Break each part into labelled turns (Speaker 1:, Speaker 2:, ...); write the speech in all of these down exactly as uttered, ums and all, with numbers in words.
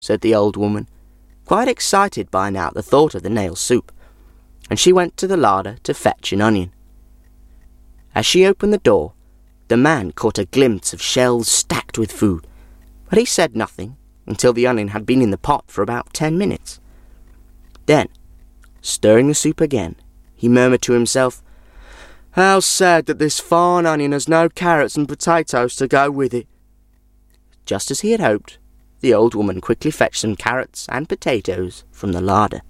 Speaker 1: said the old woman, quite excited by now at the thought of the nail soup, and she went to the larder to fetch an onion. As she opened the door, the man caught a glimpse of shelves stacked with food, but he said nothing until the onion had been in the pot for about ten minutes. Then, stirring the soup again, he murmured to himself, "How sad that this fine onion has no carrots and potatoes to go with it." Just as he had hoped, the old woman quickly fetched some carrots and potatoes from the larder.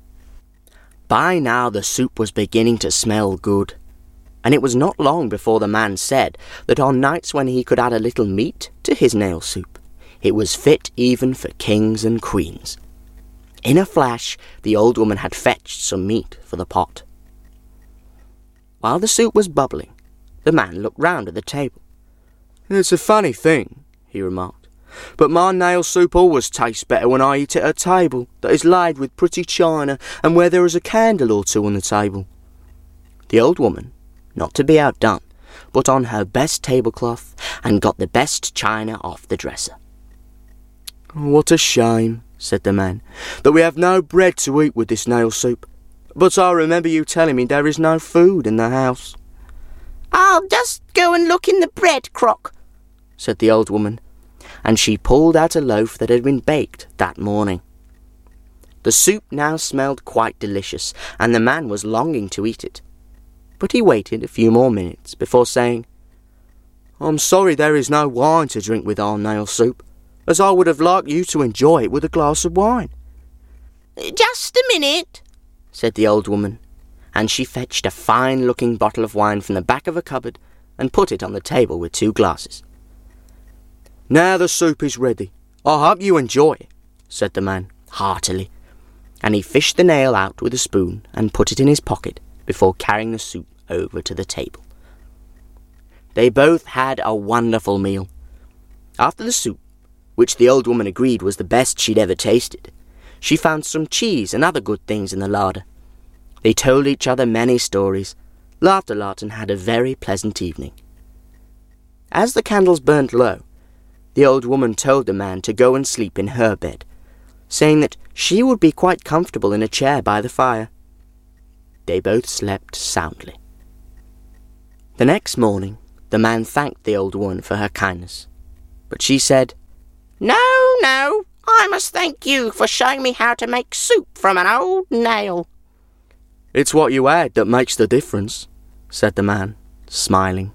Speaker 1: By now the soup was beginning to smell good, and it was not long before the man said that on nights when he could add a little meat to his nail soup, it was fit even for kings and queens. In a flash, the old woman had fetched some meat for the pot. While the soup was bubbling, the man looked round at the table. "It's a funny thing," he remarked, "but my nail soup always tastes better when I eat at a table that is laid with pretty china and where there is a candle or two on the table." The old woman, not to be outdone, put on her best tablecloth and got the best china off the dresser. "What a shame," said the man, "that we have no bread to eat with this nail soup. But I remember you telling me there is no food in the house." "I'll just go and look in the bread crock," said the old woman, and she pulled out a loaf that had been baked that morning. The soup now smelled quite delicious, and the man was longing to eat it. But he waited a few more minutes before saying, "I'm sorry there is no wine to drink with our nail soup, as I would have liked you to enjoy it with a glass of wine." "Just a minute," said the old woman, and she fetched a fine-looking bottle of wine from the back of a cupboard and put it on the table with two glasses. "Now the soup is ready. I hope you enjoy it," said the man, heartily, and he fished the nail out with a spoon and put it in his pocket before carrying the soup over to the table. They both had a wonderful meal. After the soup, which the old woman agreed was the best she'd ever tasted, she found some cheese and other good things in the larder. They told each other many stories, laughed a lot, and had a very pleasant evening. As the candles burnt low, the old woman told the man to go and sleep in her bed, saying that she would be quite comfortable in a chair by the fire. They both slept soundly. The next morning, the man thanked the old woman for her kindness, but she said, "No, no, I must thank you for showing me how to make soup from an old nail." "It's what you add that makes the difference," said the man, smiling.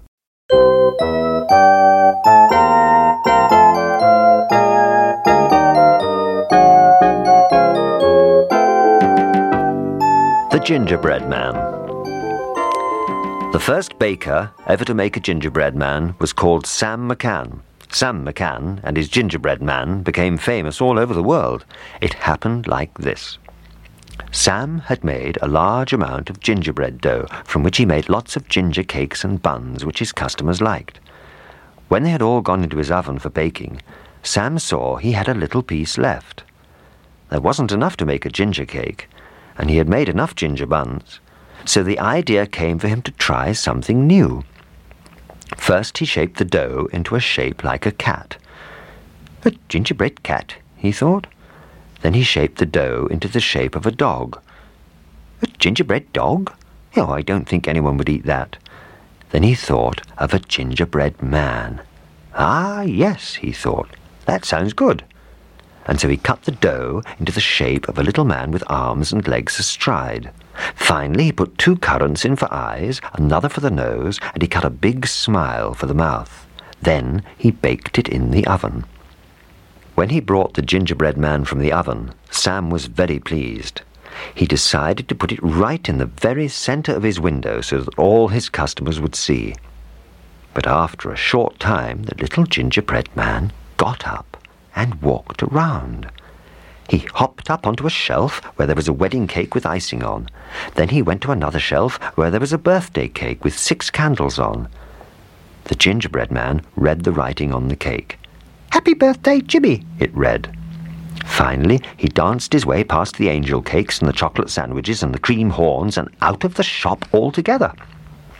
Speaker 2: The Gingerbread Man. The first baker ever to make a gingerbread man was called Sam McCann. Sam McCann and his gingerbread man became famous all over the world. It happened like this. Sam had made a large amount of gingerbread dough, from which he made lots of ginger cakes and buns, which his customers liked. When they had all gone into his oven for baking, Sam saw he had a little piece left. There wasn't enough to make a ginger cake, and he had made enough ginger buns, so the idea came for him to try something new. First he shaped the dough into a shape like a cat. "A gingerbread cat," he thought. Then he shaped the dough into the shape of a dog. "A gingerbread dog? Oh, I don't think anyone would eat that." Then he thought of a gingerbread man. "Ah, yes," he thought, "that sounds good." And so he cut the dough into the shape of a little man with arms and legs astride. Finally, he put two currants in for eyes, another for the nose, and he cut a big smile for the mouth. Then he baked it in the oven. When he brought the gingerbread man from the oven, Sam was very pleased. He decided to put it right in the very center of his window so that all his customers would see. But after a short time, the little gingerbread man got up and walked around. He hopped up onto a shelf where there was a wedding cake with icing on. Then he went to another shelf where there was a birthday cake with six candles on. The gingerbread man read the writing on the cake. "Happy birthday, Jimmy," it read. Finally, he danced his way past the angel cakes and the chocolate sandwiches and the cream horns and out of the shop altogether.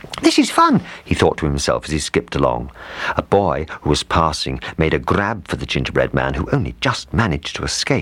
Speaker 2: "This is fun," he thought to himself as he skipped along. A boy who was passing made a grab for the gingerbread man, who only just managed to escape.